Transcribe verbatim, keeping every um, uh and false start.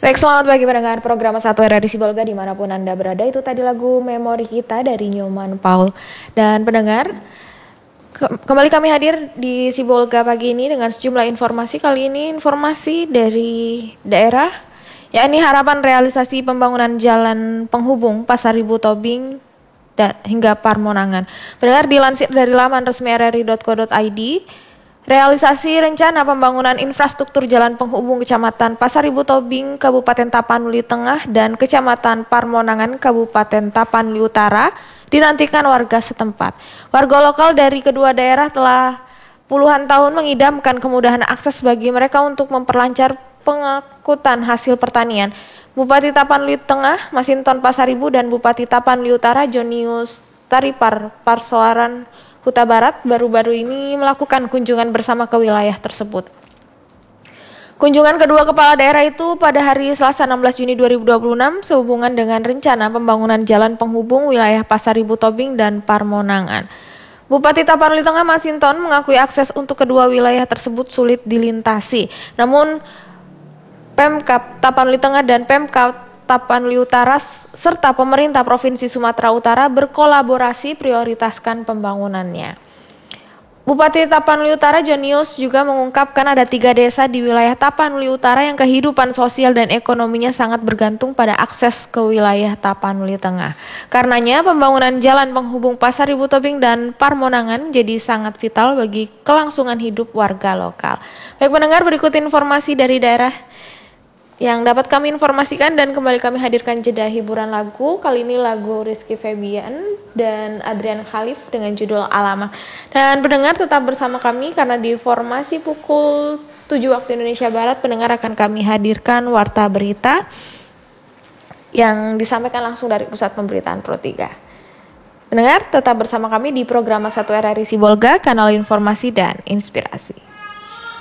Baik, selamat pagi pendengar program satu R R I Sibolga dimanapun Anda berada. Itu tadi lagu Memori Kita dari Nyoman Paul. Dan pendengar, ke- kembali kami hadir di Sibolga pagi ini dengan sejumlah informasi. Kali ini informasi dari daerah, yakni harapan realisasi pembangunan jalan penghubung Pasar Ibu Tobing dan hingga Parmonangan. Pendengar, dilansir dari laman resmi r r i dot co dot i d, realisasi rencana pembangunan infrastruktur jalan penghubung Kecamatan Pasar Ibu Tobing, Kabupaten Tapanuli Tengah dan Kecamatan Parmonangan, Kabupaten Tapanuli Utara dinantikan warga setempat. Warga lokal dari kedua daerah telah puluhan tahun mengidamkan kemudahan akses bagi mereka untuk memperlancar pengangkutan hasil pertanian. Bupati Tapanuli Tengah, Masinton Pasaribu, dan Bupati Tapanuli Utara, Jonius Taripar Parsoaran Huta Barat baru-baru ini melakukan kunjungan bersama ke wilayah tersebut. Kunjungan kedua kepala daerah itu pada hari Selasa enam belas Juni dua ribu dua puluh enam sehubungan dengan rencana pembangunan jalan penghubung wilayah Pasar Ibu Tobing dan Parmonangan. Bupati Tapanuli Tengah Masinton mengakui akses untuk kedua wilayah tersebut sulit dilintasi. Namun Pemkab Tapanuli Tengah dan Pemkab Tapanuli Utara serta pemerintah Provinsi Sumatera Utara berkolaborasi prioritaskan pembangunannya. Bupati Tapanuli Utara Jonius juga mengungkapkan ada tiga desa di wilayah Tapanuli Utara yang kehidupan sosial dan ekonominya sangat bergantung pada akses ke wilayah Tapanuli Tengah. Karenanya pembangunan jalan penghubung Pasar Ibu Tobing dan Parmonangan jadi sangat vital bagi kelangsungan hidup warga lokal. Baik pendengar, berikut informasi dari daerah yang dapat kami informasikan dan kembali kami hadirkan jeda hiburan lagu. Kali ini lagu Rizky Febian dan Adrian Khalif dengan judul Alamak. Dan pendengar tetap bersama kami karena di formasi pukul tujuh waktu Indonesia Barat pendengar akan kami hadirkan warta berita yang disampaikan langsung dari Pusat Pemberitaan Pro tiga. Pendengar tetap bersama kami di program satu R R I Sibolga, kanal informasi dan inspirasi.